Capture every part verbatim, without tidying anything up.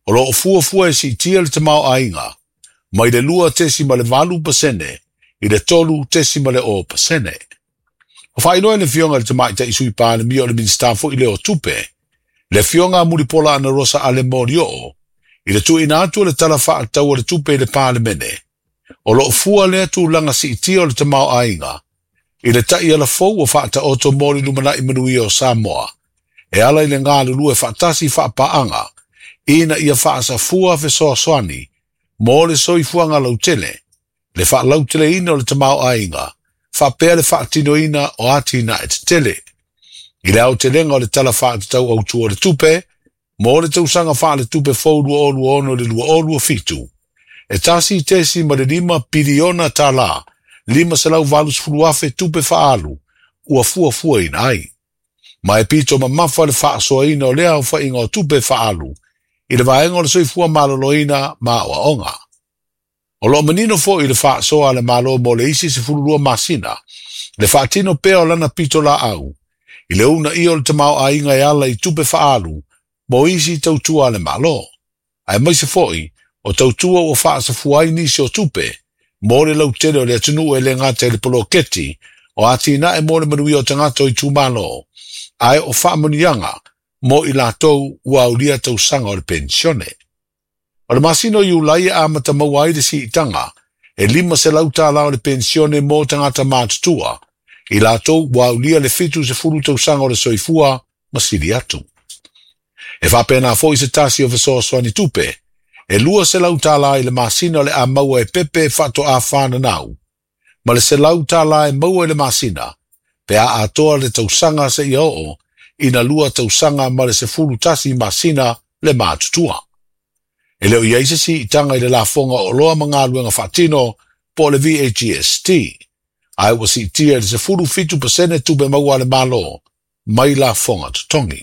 O lo fua fua e si tia le te mau ainga, mai le lua tesi ma le valu pasene, i le tolu tesi ma le o pasene. O whainoa le fionga le te mai ta isui pāne mi o le minstafo i le o tupe, le fionga muripola ana rosa ale morio o, i le tu ina atu le tala wha atau le tupe le pāle mene, o lo fua le atu langa si tia o le te mau ainga, i le tai ala fau o wha ata oto mori lumana i manui o Samoa, e ala i le ngā lulu e wha tasi wha paanga, ina ia wha sa fua fe soa soani, mo le soi fuanga lautele, le wha lautele ina o le te mau ainga, wha pēr le wha tino ina o atina e te tele. I le au te lenga o le tala wha te tau au tua le tupe, mo le tausanga wha le tupe fau lua o lua ono le lua o lua fitu. E tasi tesi ma le lima piriona ta la, lima se lau valus fuluafe tupe wha alu, ua fua fua ina ai. Ma e pito ma mafa le wha soa ina o lea o wha inga o tupe wha alu, i le vaenga o le soifua maloloina ma o aonga. O lo manino fo i le wha soa le malo mo le isi se fulurua masina, le wha tino peo lana pito la au, i le una i o le tamau a inga e ala i tupe wha alu, mo isi tautua le malo. Ai mai se foi, o tautua o wha sa fuai nisi o tupe, mo le lau tere o le atunu e le ngata le polo keti, o atina e mo le manui o tangato i tu malo, ai o wha manianga, mo i la tau ua ulia tau sanga o le pensione. O le masino i ulai a mata mawai de si itanga, e lima se lau tala o le pensione mo tangata mātutua, i la tau ua ulia le fitu se furu tau sanga o le soifua masiri atu. E whapena fo i se tasi o fesoa soani tupe, e lua se lau tala i le masina o le a maua e pepe fato a whana nau, ma le se lau tala e maua i le masina, pe a atoa le tau sanga se i oo, ina lua tausanga ma le se fulu tasi masina le mātutua. E leo i eise si itanga i le la fonga o loa mga luenga whatino po le V A G S T. Ai wa si tia le se fulu fitu pasene tupe maua le malo, mai la fonga tutongi.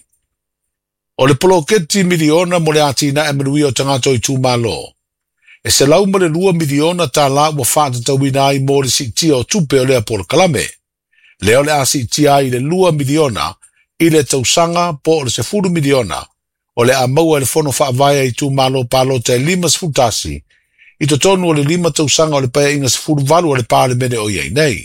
O le poloketi miliona mo le atina e manui o tangato i tu malo. E se lau ma le lua miliona ta la wa whata tawina i mo le si tia o tupe o lea por kalame. Leo le a si tia i le lua miliona i le tausanga po le se furu miliona, o le a maua le fono whaavaya i tu malo palo te lima sfutasi, i to tonu o le lima tausanga o le paya inga se furu valu o le pale mene o iei nei.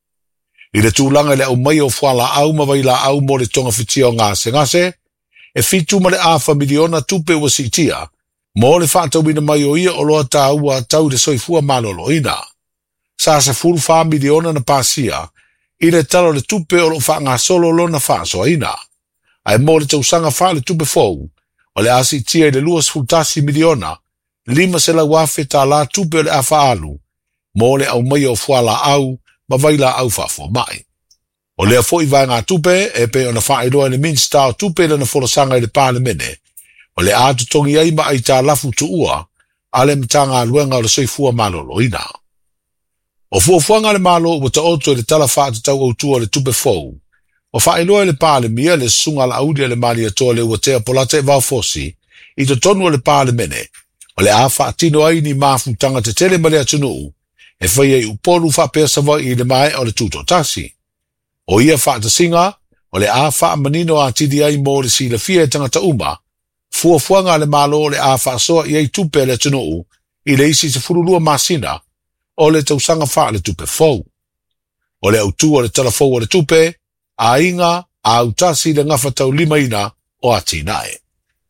I le tūlanga le au mai o whala au mawai la au mo le tonga fitia o ngase ngase, e fitu ma le afa miliona tupe wa si tia, mo le whaatawina mai o ia o loa ta ua tau le soifua malo lo ina. Sa se furu wha miliona na pasia, i le talo le tupe o lo wha ngā solo lo na wha soa ina. Ai mo le tausanga wha le tupe fau, o le asi tia i le luas fultasi miliona, lima se la wafe ta la tupe o le afa alu, mo le au mai o whala au, ma vai la au wha fo mai. O le a fo i vai ngā tupe, e pe o na wha i roa le minsta o tupe le na folosanga i le pāle mene, o le atu tongi ai ma ai ta lafu tu ua, ale mtanga luenga o le soifua malolo ina. O fuafuanga le malo ua ta oto le tala whaata tau au tua le tupe fau. O whaeloa le pāle mia le sunga la audia le mani atoa le ua tea polate vau fosi, i to tonu le pāle mene, o le a whaatino ai ni mafutanga te tele male atunu, e whaia i upolu whapea sawa i le mai o le tuto tasi. O ia whaata singa, o le a wha manino a tidi ai mo le si le fia e tangata uma, fuafuanga le malo le a whaasoa i ei tupe le atunu, i le isi se furulua masina, o le tausanga wha le tupe fau. O le autu o le talafou o le tupe, a inga a utasi le ngafa tau lima ina o atinae.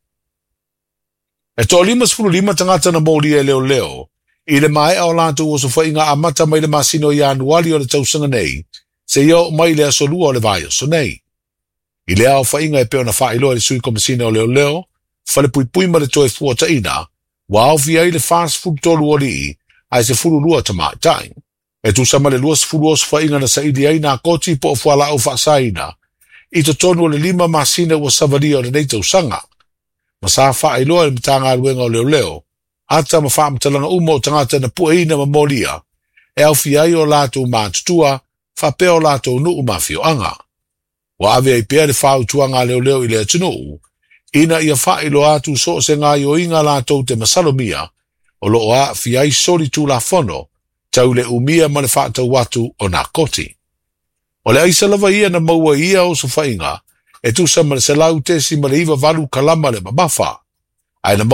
E to lima sfuru lima tangata na mōri e leo leo, i le mai au lantu o sofa inga a mata mai le masino i anuali o le tausanga nei, se iau mai le asolua o le vai o so nei. I le au fa inga e peo na wha iloa le sui komisina o leo leo, fale pui pui ma le toe fuata ina, wa au via i le fast food tolu o li i, ai se furu lua tama tai. E tu sama le lua se furu osu fa inga na sa idi ai na koti po o fuala au fa saina, i to tonu o le lima masina ua savalia o le neita usanga. Ma sa wha iloa le mtanga aluenga o leo leo, ata ma wha mtalanga umo o tangata na pua ina ma molia, e au fiai o lato mātutua, wha peo lato nuu mafio anga. Wa ave ai pia le wha utuanga leo leo i le atunu, ina ia wha ilo atu so se ngā o inga lato te masalomia, o lo a fiai sori tu la fono, tau le umia ma le wha tau watu o nā koti. O le aisa lava ia na maua ia o so whainga, e tu sa ma le se lau tesi ma le iwa valu kalama le mamafa, ai na